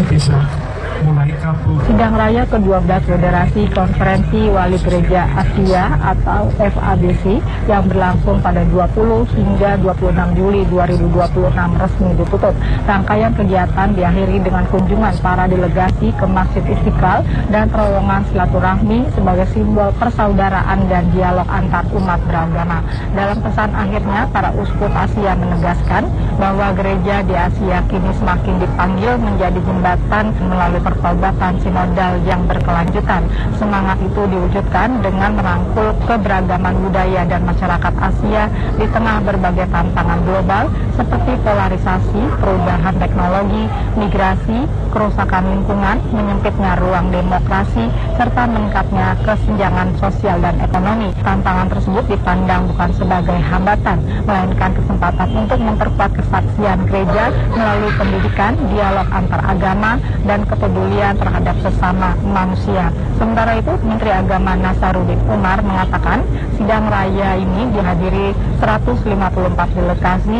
itu bisa mulai kabur. Sidang Raya ke-12 Federasi Konferensi Wali Gereja Asia atau FABC yang berlangsung pada 20 hingga 26 Juli 2026 resmi ditutup. Rangkaian kegiatan diakhiri dengan kunjungan para delegasi ke Masjid Istiqlal dan terowongan silaturahmi sebagai simbol persaudaraan dan dialog antar umat beragama. Dalam pesan akhirnya, para uskup Asia menegaskan bahwa gereja di Asia kini semakin dipanggil menjadi jembatan melalui pertobatan sinodal yang berkelanjutan. Semangat itu diwujudkan dengan merangkul keberagaman budaya dan masyarakat Asia di tengah berbagai tantangan global seperti polarisasi, perubahan teknologi, migrasi, kerusakan lingkungan, menyempitnya ruang demokrasi, serta meningkatnya kesenjangan sosial dan ekonomi. Tantangan tersebut dipandang bukan sebagai hambatan, melainkan kesempatan untuk memperkuat kesaksian gereja melalui pendidikan, dialog antar agama, dan kepedulian terhadap sesama manusia. Sementara itu, Menteri Agama Nasaruddin Umar mengatakan sidang raya ini dihadiri 154 delegasi